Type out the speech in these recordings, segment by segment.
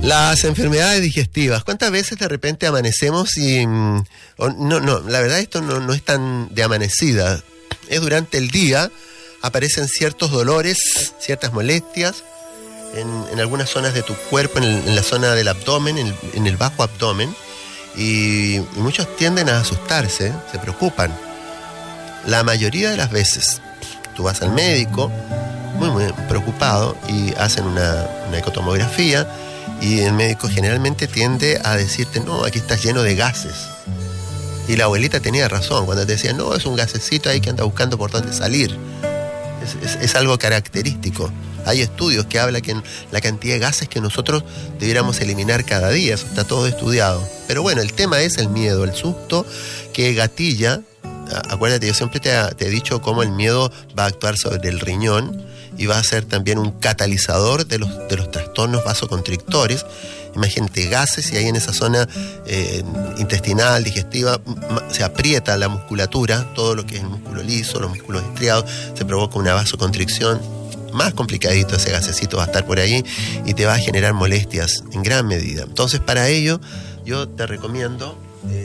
Las enfermedades digestivas. ¿Cuántas veces de repente amanecemos y... la verdad esto no es tan de amanecida. Es durante el día, aparecen ciertos dolores, ciertas molestias en algunas zonas de tu cuerpo, en la zona del abdomen, en el bajo abdomen. Y muchos tienden a asustarse, se preocupan. La mayoría de las veces tú vas al médico muy preocupado y hacen una ecotomografía y el médico generalmente tiende a decirte, no, aquí estás lleno de gases. Y la abuelita tenía razón cuando te decía, no, es un gasecito ahí que anda buscando por dónde salir. Es algo característico. Hay estudios que hablan que la cantidad de gases que nosotros debiéramos eliminar cada día, eso está todo estudiado. Pero bueno, el tema es el miedo, el susto que gatilla. Acuérdate, yo siempre te he dicho cómo el miedo va a actuar sobre el riñón y va a ser también un catalizador de los trastornos vasoconstrictores. Imagínate, gases, y ahí en esa zona intestinal, digestiva, se aprieta la musculatura, todo lo que es el músculo liso, los músculos estriados, se provoca una vasoconstricción. Más complicadito, ese gasecito va a estar por ahí y te va a generar molestias en gran medida. Entonces, para ello, yo te recomiendo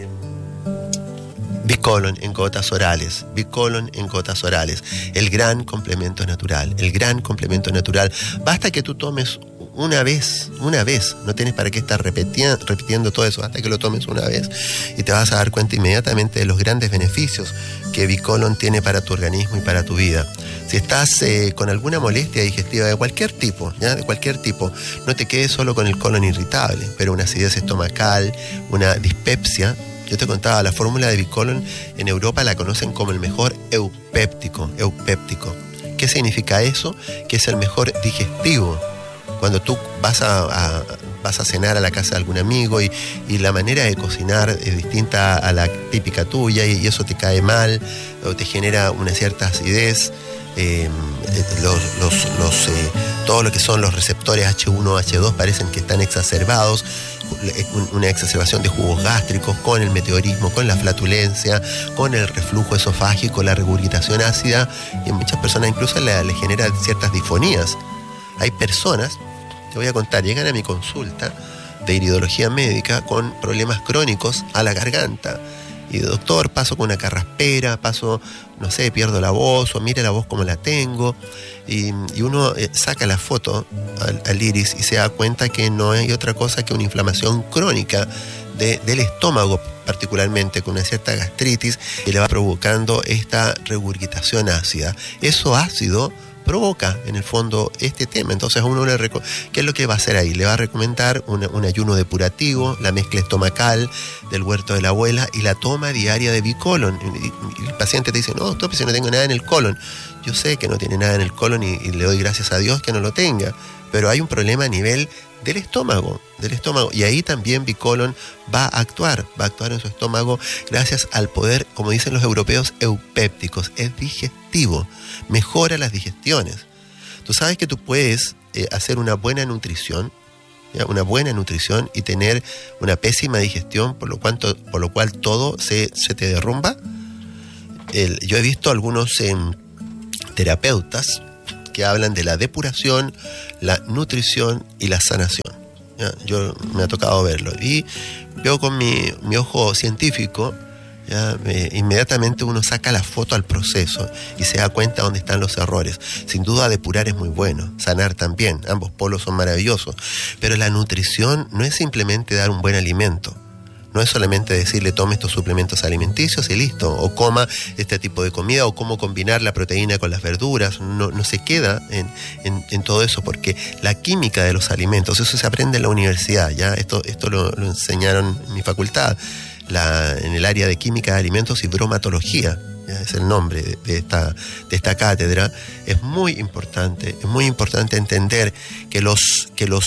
Bicolon en gotas orales. Bicolon en gotas orales. El gran complemento natural. El gran complemento natural. Basta que tú tomes una vez. No tienes para qué estar repitiendo todo eso. Basta que lo tomes una vez y te vas a dar cuenta inmediatamente de los grandes beneficios que Bicolon tiene para tu organismo y para tu vida. Si estás con alguna molestia digestiva de cualquier tipo, ¿ya? De cualquier tipo, no te quedes solo con el colon irritable, pero una acidez estomacal, una dispepsia. Yo te contaba, la fórmula de Bicolon en Europa la conocen como el mejor eupéptico. ¿Qué significa eso? Que es el mejor digestivo. Cuando tú vas a cenar a la casa de algún amigo y la manera de cocinar es distinta a la típica tuya y eso te cae mal o te genera una cierta acidez, todo lo que son los receptores H1, H2 parecen que están exacerbados, una exacerbación de jugos gástricos con el meteorismo, con la flatulencia, con el reflujo esofágico, la regurgitación ácida, y a muchas personas incluso le genera ciertas disfonías. Hay personas, te voy a contar, llegan a mi consulta de iridología médica con problemas crónicos a la garganta. Y doctor, paso con una carraspera, pierdo la voz, o mire la voz como la tengo. Y uno saca la foto al iris y se da cuenta que no hay otra cosa que una inflamación crónica del estómago, particularmente con una cierta gastritis, que le va provocando esta regurgitación ácida. Eso ácido provoca en el fondo este tema. Entonces a uno ¿qué es lo que va a hacer ahí? Le va a recomendar un ayuno depurativo, la mezcla estomacal del huerto de la abuela y la toma diaria de Bicolon. Y el paciente te dice, no, doctor, si no tengo nada en el colon. Yo sé que no tiene nada en el colon y le doy gracias a Dios que no lo tenga, pero hay un problema a nivel del estómago, y ahí también Bicolon va a actuar en su estómago gracias al poder, como dicen los europeos, eupépticos. Es digestivo, mejora las digestiones. Tú sabes que tú puedes hacer una buena nutrición, ¿ya? Una buena nutrición y tener una pésima digestión, por lo cual todo se te derrumba. Yo he visto algunos terapeutas que hablan de la depuración, la nutrición y la sanación. ¿Ya? Yo me ha tocado verlo y veo con mi ojo científico, ¿ya? Inmediatamente uno saca la foto al proceso y se da cuenta dónde están los errores. Sin duda depurar es muy bueno, sanar también, ambos polos son maravillosos, pero la nutrición no es simplemente dar un buen alimento. No es solamente decirle tome estos suplementos alimenticios y listo, o coma este tipo de comida, o cómo combinar la proteína con las verduras. No se queda en todo eso, porque la química de los alimentos, eso se aprende en la universidad, ¿ya? Esto lo enseñaron en mi facultad, en el área de química de alimentos y bromatología. Es el nombre de esta cátedra. Es muy importante entender que los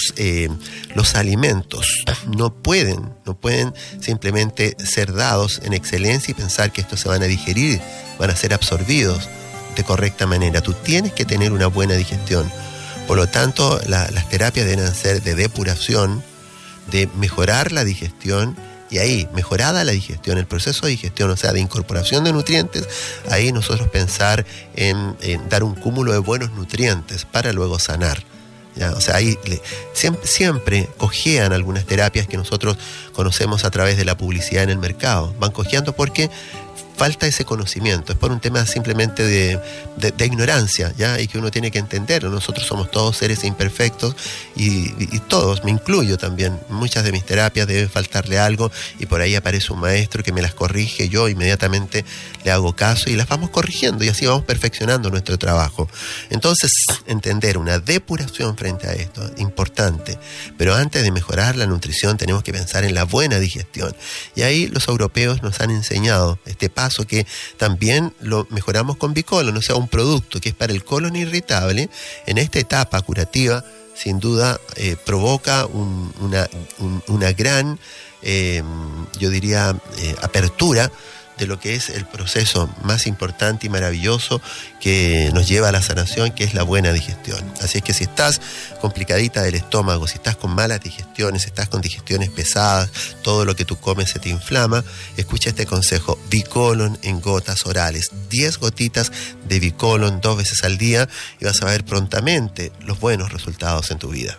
alimentos no pueden simplemente ser dados en excelencia y pensar que estos se van a digerir, van a ser absorbidos de correcta manera. Tú tienes que tener una buena digestión. Por lo tanto, las terapias deben ser de depuración, de mejorar la digestión. Y ahí, mejorada la digestión, el proceso de digestión, o sea, de incorporación de nutrientes, ahí nosotros pensar en dar un cúmulo de buenos nutrientes para luego sanar. ¿ya? O sea, ahí siempre cojean algunas terapias que nosotros conocemos a través de la publicidad en el mercado. Van cojeando porque falta ese conocimiento, es por un tema simplemente de ignorancia, ¿ya? Y que uno tiene que entenderlo. Nosotros somos todos seres imperfectos y todos, me incluyo también. Muchas de mis terapias deben faltarle algo y por ahí aparece un maestro que me las corrige, yo inmediatamente le hago caso y las vamos corrigiendo y así vamos perfeccionando nuestro trabajo. Entonces, entender una depuración frente a esto, importante. Pero antes de mejorar la nutrición tenemos que pensar en la buena digestión. Y ahí los europeos nos han enseñado este paso que también lo mejoramos con Bicolon, o sea, un producto que es para el colon irritable. En esta etapa curativa, sin duda, provoca una gran, yo diría, apertura de lo que es el proceso más importante y maravilloso que nos lleva a la sanación, que es la buena digestión. Así es que si estás complicadita del estómago, si estás con malas digestiones, estás con digestiones pesadas, todo lo que tú comes se te inflama, escucha este consejo: Bicolon en gotas orales, 10 gotitas de Bicolon 2 veces al día y vas a ver prontamente los buenos resultados en tu vida.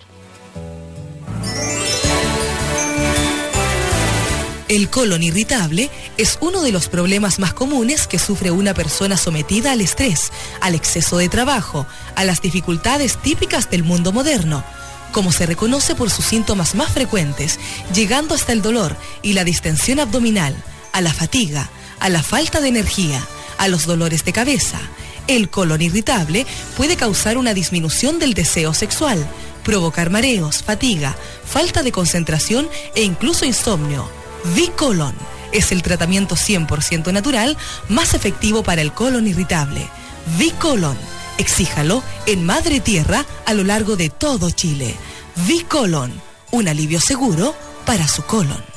El colon irritable es uno de los problemas más comunes que sufre una persona sometida al estrés, al exceso de trabajo, a las dificultades típicas del mundo moderno, como se reconoce por sus síntomas más frecuentes, llegando hasta el dolor y la distensión abdominal, a la fatiga, a la falta de energía, a los dolores de cabeza. El colon irritable puede causar una disminución del deseo sexual, provocar mareos, fatiga, falta de concentración e incluso insomnio. Bicolon es el tratamiento 100% natural más efectivo para el colon irritable. Bicolon, exíjalo en Madre Tierra a lo largo de todo Chile. Bicolon, un alivio seguro para su colon.